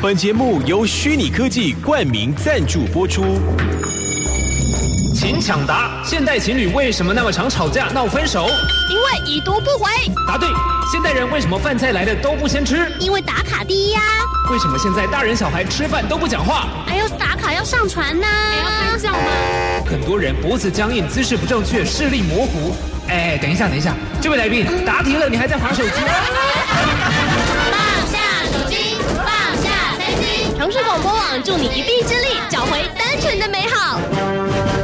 本节目由虚拟科技冠名赞助播出。 请抢答：现代情侣为什么那么常吵架闹分手？ 因为已读不回。 答对。现代人为什么饭菜来的都不先吃？ 因为打卡第一呀。 为什么现在大人小孩吃饭都不讲话？ 还有打卡要上传呐，还要拍照吗？ 很多人脖子僵硬、姿势不正确、视力模糊。哎，等一下，这位来宾，答题了，你还在滑手机？ 放下手机，放下3C。城市广播网助你一臂之力，找回单纯的美好。